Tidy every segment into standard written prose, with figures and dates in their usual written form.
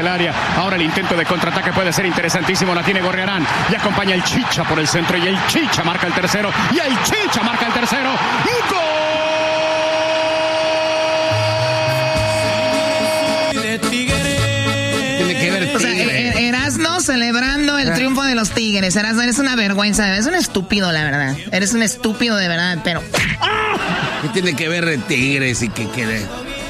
el área. Ahora el intento de contraataque puede ser interesantísimo. La tiene Gorriarán. Y acompaña el Chicha por el centro. Y el Chicha marca el tercero. Y el Chicha marca el tercero. ¡Gol! Tiene que ver. O sea, Erasmo celebrando el triunfo de los Tigres. Erasmo, eres una vergüenza. Eres un estúpido, la verdad. Eres un estúpido de verdad, pero... ¿Qué tiene que ver Tigres y qué quiere?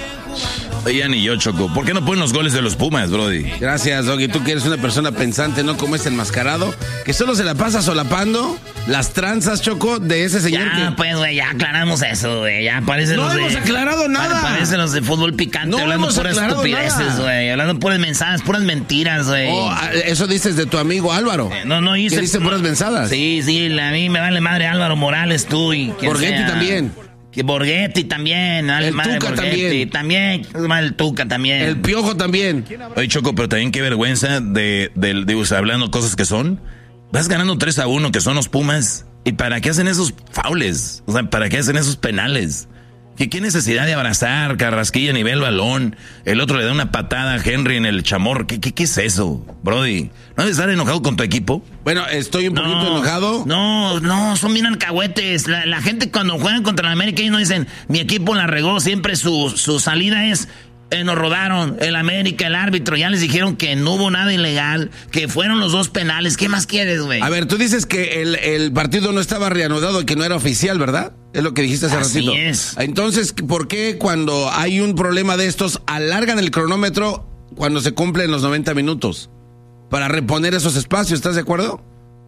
Ya ni yo, Choco. ¿Por qué no ponen los goles de los Pumas, brody? Gracias, Doggy. Tú que eres una persona pensante, no como este enmascarado, que solo se la pasa solapando las tranzas, Choco, de ese señor. Ya, pues, güey, ya aclaramos eso, güey. Ya parecen no los hemos aclarado nada. Parecen los de fútbol picante, no hablando puras estupideces, güey. Hablando puras mensadas, puras mentiras, güey. Oh, eso dices de tu amigo Álvaro. No hice. Que dice puras mensadas. Sí, a mí me vale madre Álvaro Morales, tú y quien Borghetti sea. También. Que Borghetti también, el madre Tuca Borghetti, también, el Tuca también. El Piojo también. Oye, Choco, pero también qué vergüenza de hablando cosas que son. Vas ganando 3-1, que son los Pumas. ¿Y para qué hacen esos faules? O sea, ¿para qué hacen esos penales? ¿Qué necesidad de abrazar? Carrasquilla nivel balón. El otro le da una patada a Henry en el chamorro. ¿Qué es eso, brody? ¿No debes estar enojado con tu equipo? Bueno, estoy un poquito enojado. No, son bien alcahuetes. La gente cuando juegan contra el América, ellos no dicen, mi equipo la regó. Siempre su salida es... nos rodaron, el América, el árbitro, ya les dijeron que no hubo nada ilegal, que fueron los 2 penales. ¿Qué más quieres, güey? A ver, tú dices que el partido no estaba reanudado, que no era oficial, ¿verdad? Es lo que dijiste hace ratito. Así es. Entonces, ¿por qué cuando hay un problema de estos alargan el cronómetro cuando se cumplen los 90 minutos? Para reponer esos espacios, ¿estás de acuerdo?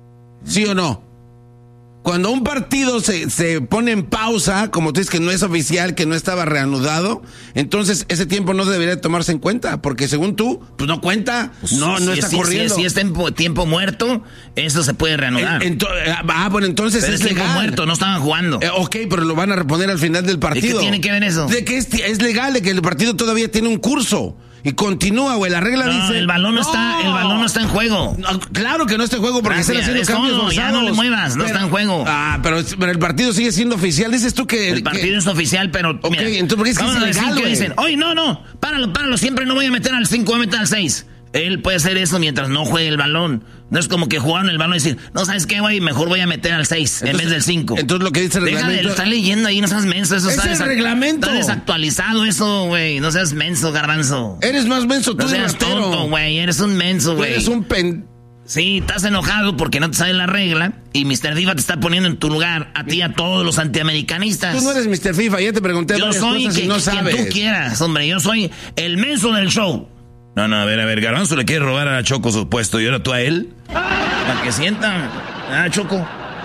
¿Sí o no? Cuando un partido se pone en pausa, como tú dices que no es oficial, que no estaba reanudado, entonces ese tiempo no debería tomarse en cuenta, porque según tú, pues no cuenta, no está corriendo. Si es tiempo muerto, eso se puede reanudar. Bueno, entonces pero es legal. Tiempo muerto, no estaban jugando. Ok, pero lo van a reponer al final del partido. ¿De qué tiene que ver eso? De que es legal, de que el partido todavía tiene un curso. Y continúa, güey, la regla dice... el balón no está en juego. No, claro que no está en juego porque están haciendo cambios forzados. Ya no le muevas, no está en juego. Pero el partido sigue siendo oficial. Dices tú que... El partido es oficial, pero... Ok, mira, entonces ¿por qué es que es ilegal, güey? Dicen, oye, no, páralo, siempre no voy a meter al 5, voy a meter al 6. Él puede hacer eso mientras no juegue el balón. No es como que jugaron el balón y decir, no, ¿sabes qué, güey? Mejor voy a meter al 6 en vez del 5. Entonces lo que dice el reglamento... Está leyendo ahí, no seas menso. Eso es el reglamento. Está desactualizado eso, güey. No seas menso, garbanzo. Eres más menso tú, no seas tonto, güey. Eres un menso, güey. Eres un Sí, estás enojado porque no te sabes la regla y Mr. FIFA te está poniendo en tu lugar a ti y a todos los antiamericanistas. Tú no eres Mr. FIFA, ya te pregunté varias cosas y no sabes. Quien tú quieras, hombre. Yo soy el menso del show. No, a ver, Garbanzo le quiere robar a Choco su puesto y ahora tú a él. Para que sientan. Choco.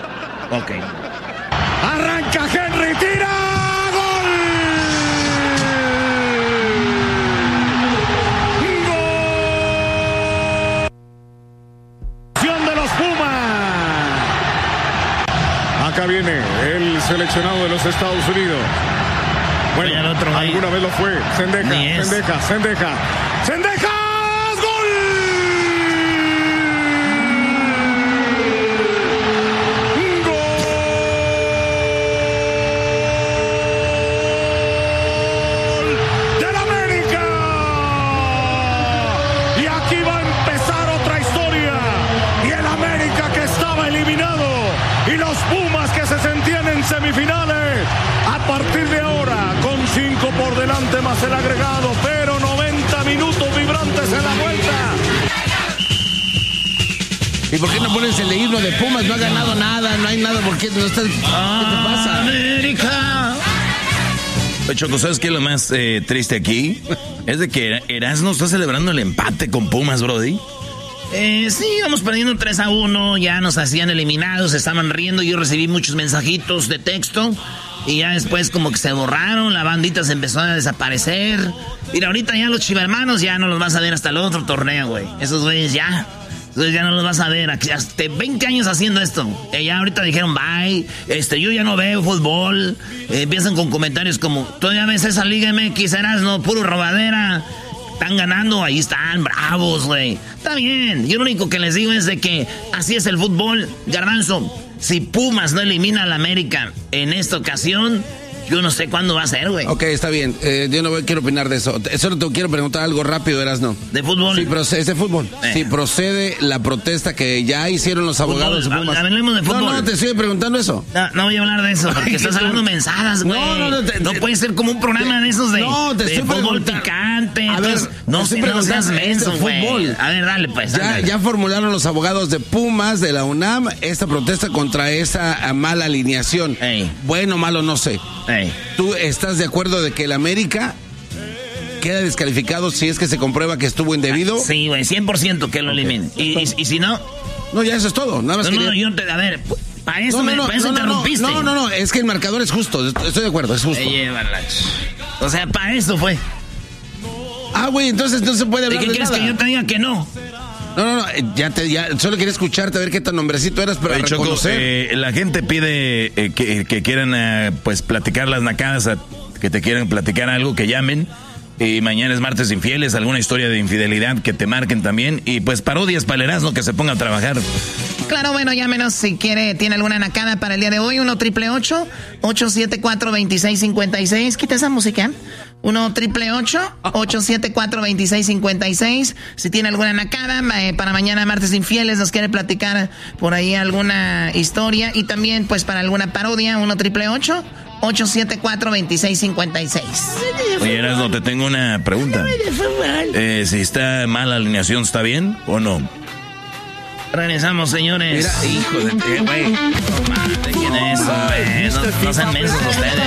Ok. Arranca Henry, tira. ¡Gol! ¡Gol! De los Pumas. Acá viene el seleccionado de los Estados Unidos. Bueno, alguna vez lo fue. Sendeja. Semifinales, a partir de ahora, con 5 por delante más el agregado, pero 90 minutos vibrantes en la vuelta. ¿Y por qué no pones el himno de Pumas? No ha ganado nada, no hay nada, ¿por qué no estás? ¿Qué te pasa? América. Choco, ¿sabes qué es lo más triste aquí? Es de que Erasmo está celebrando el empate con Pumas, brody. Sí, íbamos perdiendo 3-1, ya nos hacían eliminados, estaban riendo, yo recibí muchos mensajitos de texto y ya después como que se borraron, la bandita se empezó a desaparecer. Mira, ahorita ya los chivermanos ya no los vas a ver hasta el otro torneo, güey. Esos güeyes ya no los vas a ver, hasta 20 años haciendo esto. Ya ahorita dijeron bye, yo ya no veo fútbol, empiezan con comentarios como, todavía ves esa Liga MX, Erasmo, puro robadera. Están ganando, ahí están, bravos, güey. Está bien, yo lo único que les digo es de que así es el fútbol. Garbanzo, si Pumas no elimina al América en esta ocasión, yo no sé cuándo va a ser, güey. Ok, está bien. Yo no quiero opinar de eso. Solo te quiero preguntar algo rápido, Erasno. ¿De fútbol? Sí, es de fútbol. Si procede la protesta que ya hicieron los abogados de Pumas. Hablemos de fútbol. No, te estoy preguntando eso. No voy a hablar de eso, porque estás hablando mensadas, güey. No puede ser como un programa de esos de fútbol picante. A ver, no seas menso, güey. A ver, dale, pues. Ya formularon los abogados de Pumas, de la UNAM, esta protesta contra esa mala alineación. Bueno, malo, no sé. ¿Tú estás de acuerdo de que el América queda descalificado si es que se comprueba que estuvo indebido? Sí, güey, 100% que lo eliminen. ¿Y si no? No, ya eso es todo. Nada más a ver, para eso me interrumpiste. No, es que el marcador es justo. Estoy de acuerdo, es justo. O sea, para eso fue. Güey, entonces no se puede hablar de nada. ¿Y qué quieres que yo te diga que no? No, ya solo quería escucharte a ver qué tan hombrecito eras para reconocer. Choco, la gente pide que quieran pues platicar las nacadas, que te quieran platicar algo, que llamen. Y mañana es martes infieles, alguna historia de infidelidad que te marquen también. Y pues parodias para el Erasmo, que se ponga a trabajar. Claro, bueno, llámenos si tiene alguna nacada para el día de hoy. 1-888-874-2656. Quita esa música. 1-888-874-2656. Si tiene alguna nacada para mañana martes infieles, nos quiere platicar por ahí alguna historia. Y también pues para alguna parodia, 1-888-874-2656. Oye, Erasmo, te tengo una pregunta. Si está mal la alineación, ¿está bien o no? Regresamos, señores. Mira, hijo de güey. ¿Quién es eso, güey? No sean mensos ustedes.